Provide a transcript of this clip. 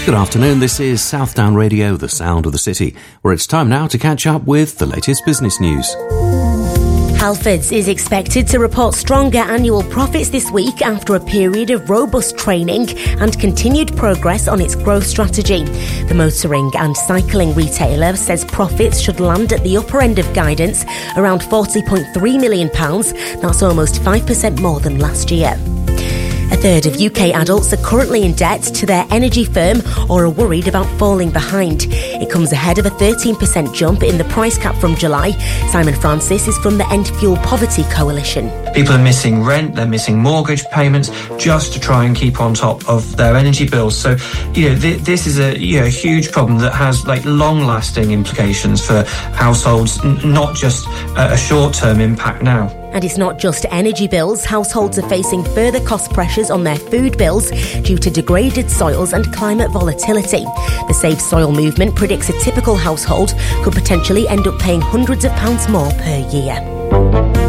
Good afternoon, this is Southdown Radio, the sound of the city, where it's time now to catch up with the latest business news. Halfords is expected to report stronger annual profits this week after a period of robust training and continued progress on its growth strategy. The motoring and cycling retailer says profits should land at the upper end of guidance, around £40.3 million. That's almost 5% more than last year. A third of UK adults are currently in debt to their energy firm or are worried about falling behind. It comes ahead of a 13% jump in the price cap from July. Simon Francis is from the End Fuel Poverty Coalition. People are missing rent, they're missing mortgage payments just to try and keep on top of their energy bills. So, this is a huge problem that has long-lasting implications for households, not just a short-term impact now. And it's not just energy bills. Households are facing further cost pressures on their food bills due to degraded soils and climate volatility. The Save Soil movement predicts a typical household could potentially end up paying hundreds of pounds more per year.